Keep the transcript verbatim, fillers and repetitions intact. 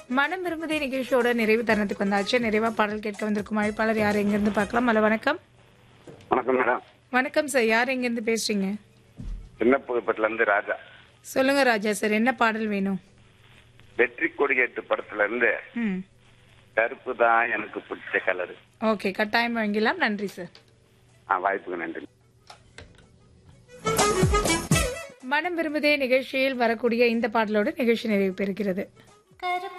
மனம் விரும்புதே நிகழ்ச்சியோட நிறைவு தருணத்துக்கு வந்தாச்சு. நிறைவா பாடல் கேட்க வந்திருக்கும் அழைப்பாளர் யார் எங்கிருந்து பார்க்கலாம். ஹலோ வணக்கம். வணக்கம் மேடம். வணக்கம் சார், யார் எங்கிருந்து பேசுறீங்க? சின்ன புதுப்பட்டுல இருந்து ராஜா. சொல்லுங்க ராஜா சார், என்ன பாடல் வேணும்? வெற்றி கொடியேட்டு படத்துல இருந்து ம் கருப்பு தான் எனக்கு பிடிச்ச கலரு. ஓகே, கட்டாயம் வாங்கிடலாம். நன்றி சார். ஆ, வாய்ப்புக்கு நன்றி. மனம் விரும்புதே நிகழ்ச்சியில் வரக்கூடிய இந்த பாடலோடு நிகழ்ச்சி நிறைவு பெறுகிறது.